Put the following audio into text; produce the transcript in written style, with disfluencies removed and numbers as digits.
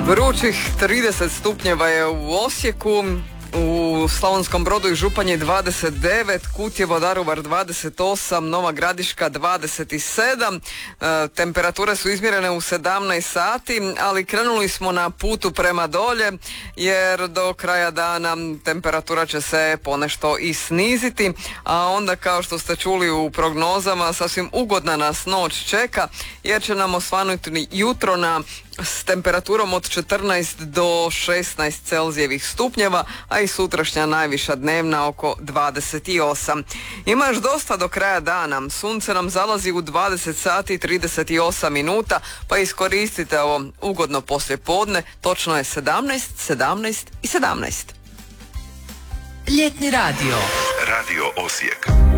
Vrućih 30 stupnjeva je u Osijeku, u Slavonskom Brodu i Županji 29, Kutjevo, Daruvar 28, Nova Gradiška 27. Temperature su izmjerene u 17 sati, ali krenuli smo na putu prema dolje jer do kraja dana temperatura će se ponešto i sniziti, a onda kao što ste čuli u prognozama sasvim ugodna nas noć čeka jer će nam osvanuti jutro s temperaturom od 14 do 16 Celzijevih stupnjeva, a i sutrašnja najviša dnevna oko 28. Ima još dosta do kraja dana. Sunce nam zalazi u 20 sati i 38 minuta, pa iskoristite ovo ugodno poslijepodne. Točno je 17, 17 i 17. Ljetni radio. Radio Osijek.